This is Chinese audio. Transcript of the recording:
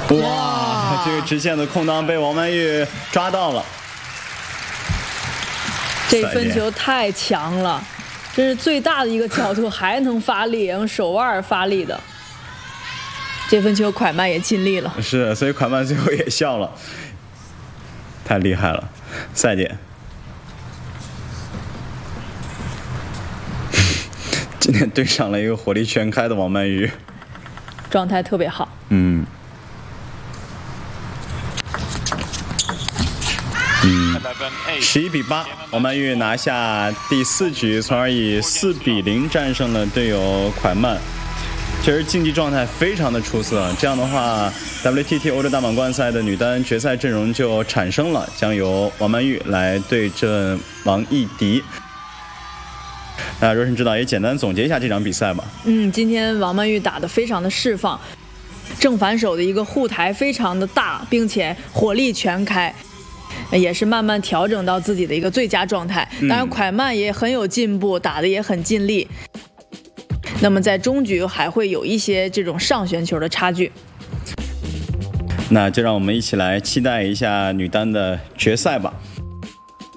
哇，这个直线的空档被王曼玉抓到了。 这分球太强了，这是最大的一个角度，还能发力，用手腕发力的。这分球蒯曼也尽力了， 是，所以蒯曼最后也笑了，太厉害了，赛点。今天对上了一个火力全开的王曼玉， 状态特别好。 11-8，王曼玉拿下第4局，从而以4-0战胜了队友蒯曼。确实竞技状态非常的出色，这样的话 WTT 欧洲大满贯赛的女单决赛阵容就产生了，将由王曼玉来对阵王艺迪。那若晨指导也简单总结一下这场比赛吧。 今天王曼玉打得非常的释放，正反手的一个护台非常的大，并且火力全开，也是慢慢调整到自己的一个最佳状态。当然蒯曼也很有进步，打得也很尽力。那么在中局还会有一些这种上旋球的差距。 那就让我们一起来期待一下女单的决赛吧。